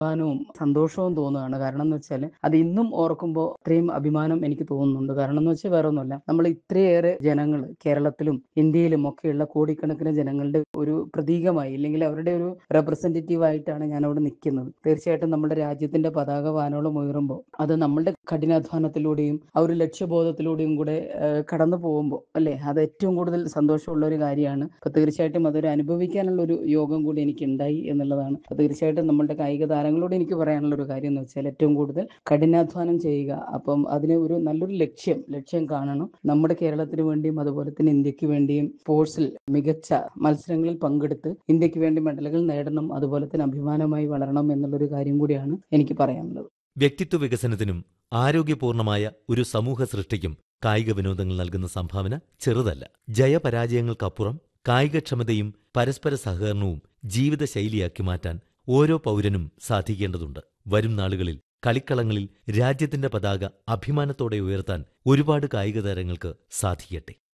അഭിമാനവും സന്തോഷവും തോന്നുകയാണ്. കാരണം എന്ന് വെച്ചാൽ അത് ഇന്നും ഓർക്കുമ്പോൾ അത്രയും അഭിമാനം എനിക്ക് തോന്നുന്നുണ്ട്. കാരണം എന്ന് വെച്ചാൽ വേറെ ഒന്നുമല്ല. നമ്മൾ ഇത്രയേറെ ജനങ്ങൾ കേരളത്തിലും ഇന്ത്യയിലും ഒക്കെയുള്ള കോടിക്കണക്കിന് ജനങ്ങളുടെ ഒരു പ്രതീകമായി ഇല്ലെങ്കിൽ അവരുടെ ഒരു റെപ്രസെന്റേറ്റീവ് ആയിട്ടാണ് ഞാൻ അവിടെ നിൽക്കുന്നത്. തീർച്ചയായിട്ടും നമ്മുടെ രാജ്യത്തിന്റെ പതാക വാനോളം ഉയരുമ്പോൾ അത് നമ്മളുടെ കഠിനാധ്വാനത്തിലൂടെയും ആ ഒരു ലക്ഷ്യബോധത്തിലൂടെയും കൂടെ കടന്നു പോകുമ്പോൾ അല്ലേ, അത് ഏറ്റവും കൂടുതൽ സന്തോഷമുള്ള ഒരു കാര്യമാണ്. അപ്പോൾ തീർച്ചയായിട്ടും അതൊരു അനുഭവിക്കാനുള്ള ഒരു യോഗം കൂടി എനിക്ക് ഉണ്ടായി എന്നുള്ളതാണ്. അപ്പോൾ തീർച്ചയായിട്ടും നമ്മളുടെ കായിക താരങ്ങളോട് എനിക്ക് പറയാനുള്ള ഒരു കാര്യം എന്ന് വെച്ചാൽ ഏറ്റവും കൂടുതൽ കഠിനാധ്വാനം ചെയ്യുക. അപ്പം അതിന് ഒരു നല്ലൊരു ലക്ഷ്യം കാണണം. നമ്മുടെ കേരളത്തിന് വേണ്ടിയും അതുപോലെ തന്നെ ഇന്ത്യക്ക് വേണ്ടിയും സ്പോർട്സിൽ മികച്ച മത്സരങ്ങളിൽ പങ്കെടുത്ത് ഇന്ത്യക്ക് വേണ്ടി മെഡലുകൾ നേടണം, അതുപോലെ തന്നെ അഭിമാനമായി വളരണം എന്നുള്ളൊരു കാര്യം കൂടിയാണ് എനിക്ക് പറയാനുള്ളത്. വ്യക്തിത്വ വികസനത്തിനും ആരോഗ്യപൂർണമായ ഒരു സമൂഹ സൃഷ്ടിക്കും കായിക വിനോദങ്ങൾ നൽകുന്ന സംഭാവന ചെറുതല്ല. ജയപരാജയങ്ങൾക്കപ്പുറം കായികക്ഷമതയും പരസ്പര സഹകരണവും ജീവിതശൈലിയാക്കി മാറ്റാൻ ഓരോ പൗരനും സാധിക്കേണ്ടതുണ്ട്. വരും നാളുകളിൽ കളിക്കളങ്ങളിൽ രാജ്യത്തിന്റെ പതാക അഭിമാനത്തോടെ ഉയർത്താൻ ഒരുപാട് കായിക താരങ്ങൾക്ക് സാധിക്കട്ടെ.